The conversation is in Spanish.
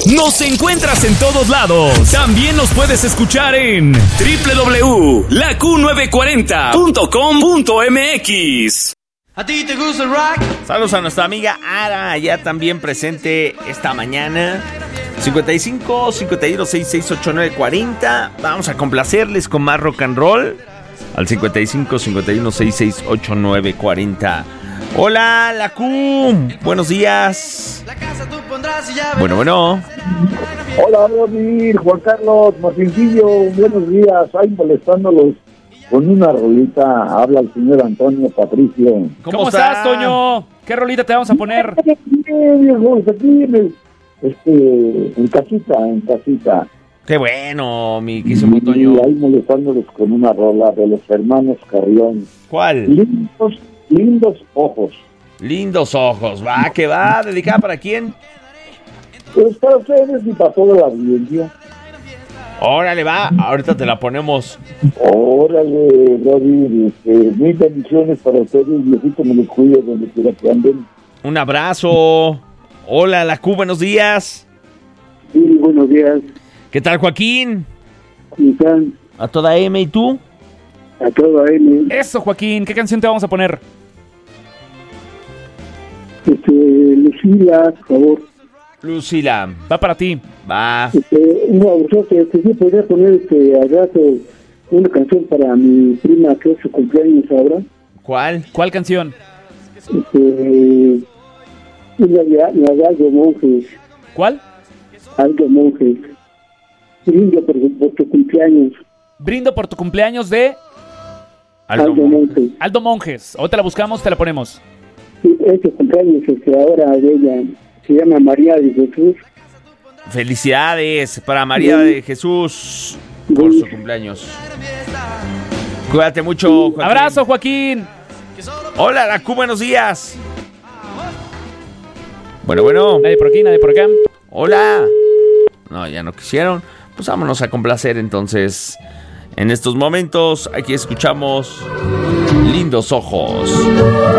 Nos encuentras en todos lados. También nos puedes escuchar en www.laQ940.com.mx. ¿A ti te gusta el rock? Saludos a nuestra amiga Ara, ya también presente esta mañana. 55 51 66 89 40. Vamos a complacerles con más rock and roll al 55 51 66 89 40. Hola, la Q. Buenos días. Bueno. Hola, Rodri, Juan Carlos, Martincillo, buenos días. Ahí molestándolos con una rolita. Habla el señor Antonio Patricio. ¿Cómo estás, Toño? ¿Qué rolita te vamos a poner? Bien, viejo, aquí en casita. Qué bueno, mi quísimo Toño. Y ahí molestándolos con una rola de los hermanos Carrión. ¿Cuál? Lindos ojos. Lindos ojos, va, que va, ¿dedicada para quién? Pues para ustedes y para toda la audiencia. Órale, va, ahorita te la ponemos. Órale, Rodri, mil bendiciones para ustedes, Diosito me los cuide donde quiera que anden. Un abrazo. Hola, la Q, buenos días. Sí, buenos días. ¿Qué tal, Joaquín? ¿Cómo están? A toda M, ¿y tú? A toda M. Eso, Joaquín, ¿qué canción te vamos a poner? Lucila, por favor. Lucila, Va para ti. va. Sí podría poner al rato una canción para mi prima que es su cumpleaños ahora. ¿Cuál canción? La de Algo Monjes. ¿Cuál? Algo Monjes. Lindo por tu cumpleaños. Brindo por tu cumpleaños de Aldo Monjes. Aldo Monjes. Ahorita la buscamos, te la ponemos. Sí, este cumpleaños ahora de ella se llama María de Jesús. Felicidades para María de Jesús por su cumpleaños. Cuídate mucho, Joaquín. Abrazo, Joaquín. Hola, la Q, buenos días. Bueno. Nadie por aquí, nadie por acá. Hola. No, ya no quisieron. Pues vámonos a complacer entonces. En estos momentos, aquí escuchamos Lindos Ojos.